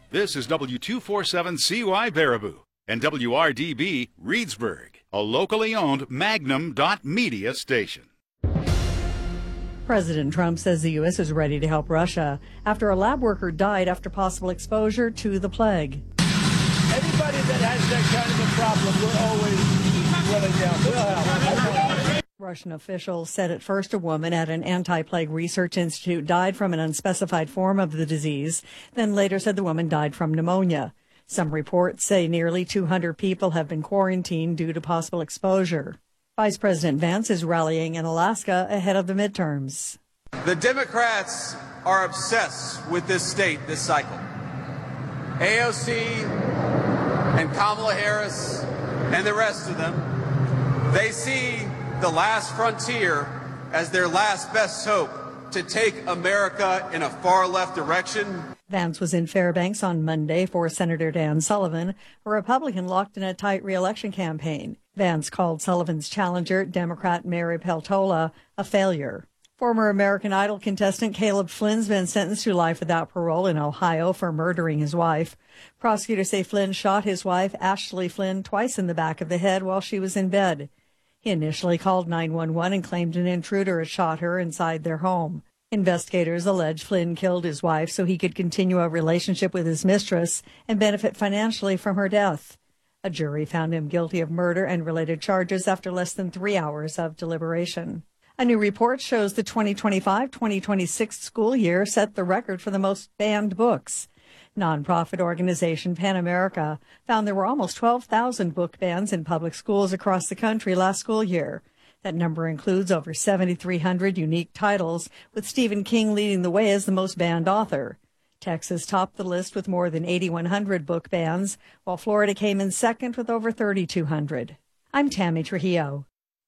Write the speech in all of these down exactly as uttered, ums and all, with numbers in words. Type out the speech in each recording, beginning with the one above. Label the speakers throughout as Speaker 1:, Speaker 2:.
Speaker 1: This is W two forty-seven C Y Baraboo and W R D B Reedsburg, a locally owned Magnum dot media station.
Speaker 2: President Trump says the U S is ready to help Russia after a lab worker died after possible exposure to the plague.
Speaker 3: Anybody that has that kind of a problem, we're always willing to help. We'll help.
Speaker 2: Russian officials said at first a woman at an anti-plague research institute died from an unspecified form of the disease, then later said the woman died from pneumonia. Some reports say nearly two hundred people have been quarantined due to possible exposure. Vice President Vance is rallying in Alaska ahead of the midterms.
Speaker 4: The Democrats are obsessed with this state this cycle. A O C and Kamala Harris and the rest of them, they see the last frontier as their last best hope to take America in a far left direction.
Speaker 2: Vance was in Fairbanks on Monday for Senator Dan Sullivan, a Republican locked in a tight re-election campaign. Vance called Sullivan's challenger, Democrat Mary Peltola, a failure. Former American Idol contestant Caleb Flynn's been sentenced to life without parole in Ohio for murdering his wife. Prosecutors say Flynn shot his wife, Ashley Flynn, twice in the back of the head while she was in bed. He initially called nine one one and claimed an intruder had shot her inside their home. Investigators allege Flynn killed his wife so he could continue a relationship with his mistress and benefit financially from her death. A jury found him guilty of murder and related charges after less than three hours of deliberation. A new report shows the twenty twenty-five twenty twenty-six school year set the record for the most banned books. Nonprofit organization PEN America found there were almost twelve thousand book bans in public schools across the country last school year. That number includes over seven thousand three hundred unique titles, with Stephen King leading the way as the most banned author. Texas topped the list with more than eight thousand one hundred book bans, while Florida came in second with over three thousand two hundred. I'm Tammy Trujillo.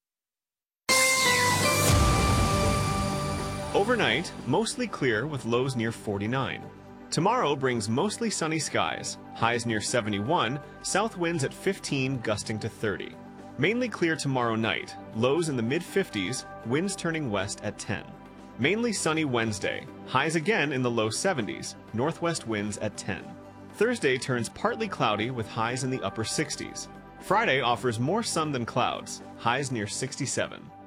Speaker 5: Overnight, mostly clear with lows near forty-nine. Tomorrow brings mostly sunny skies, highs near seventy-one, south winds at fifteen, gusting to thirty. Mainly clear tomorrow night, lows in the mid fifties, winds turning west at ten. Mainly sunny Wednesday, highs again in the low seventies, northwest winds at ten. Thursday turns partly cloudy with highs in the upper sixties. Friday offers more sun than clouds, highs near sixty-seven.